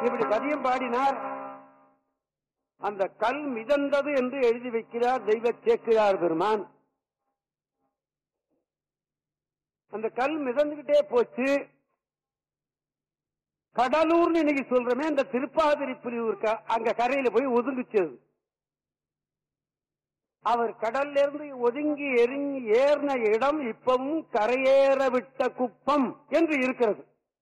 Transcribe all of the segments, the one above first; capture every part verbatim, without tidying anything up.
இப்படி பதியம் பாடினார். அந்த கல் மிதந்தது என்று எழுதி வைக்கிறார் தெய்வ சேக்கிழார் பெருமான். அந்த கல் மிதந்துகிட்டே போச்சு. கடலூர்னு இன்னைக்கு சொல்றமே அந்த திருப்பாதிரி புலியூர் அங்க கரையில போய் ஒதுங்குச்சது. அவர் கடல்ல இருந்து ஒதுங்கி எரிங்கி ஏறின இடம் இப்பவும் கரையேற விட்ட குப்பம் என்று இருக்கிறது.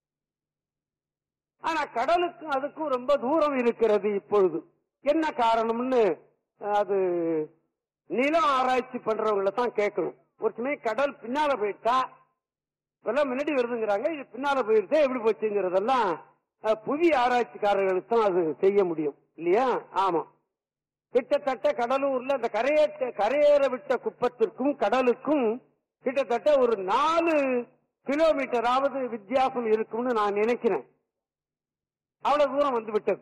ஆனா கடலுக்கும் அதுக்கும் ரொம்ப தூரம் இருக்கிறது. இப்பொழுது என்ன காரணம்னு அது நிலம் ஆராய்ச்சி பண்றவங்கள தான் கேட்கணும். ஒரு சமயம் கடல் பின்னால போயிட்டா இப்பெல்லாம் முன்னாடி வருதுங்கிறாங்க, இது பின்னால போயிடுச்சு எப்படி போச்சுங்கிறதெல்லாம் புவி ஆராய்ச்சிக்காரர்களுக்கு தான் அது செய்ய முடியும் இல்லையா? ஆமா. கிட்டத்தட்ட கடலூர்ல அந்த கரையேற்ற கரையேற விட்ட குப்பத்திற்கும் கடலுக்கும் கிட்டத்தட்ட ஒரு நாலு கிலோமீட்டராவது வித்தியாசம் இருக்கும்னு நான் நினைக்கிறேன். அவ்வளவு தூரம் வந்து விட்டது.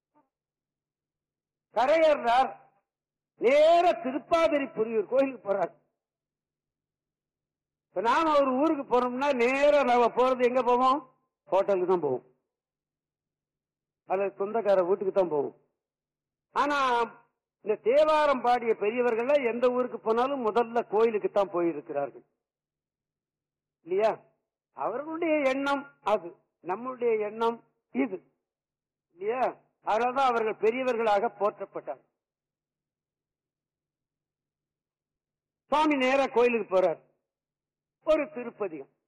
கரையேறார், நேர திருப்பாதிரி புலியூர் கோயிலுக்கு போறார். இப்ப நாம ஒரு ஊருக்கு போறோம்னா நேர நாம போறது எங்க போவோம்? ஹோட்டலுக்கு தான் போவோம், அல்லது சொந்தக்கார வீட்டுக்கு தான் போவோம். ஆனா இந்த தேவாரம் பாடிய பெரியவர்கள் எந்த ஊருக்கு போனாலும் முதல்ல கோயிலுக்கு தான் போயிருக்கிறார்கள் இல்லையா? அவர்களுடைய எண்ணம் அது, நம்முடைய எண்ணம் இது இல்லையா? அதனால்தான் அவர்கள் பெரியவர்களாக போற்றப்பட்டார். சுவாமி நேர கோயிலுக்கு போறார். ஒரு திருப்பதிகம்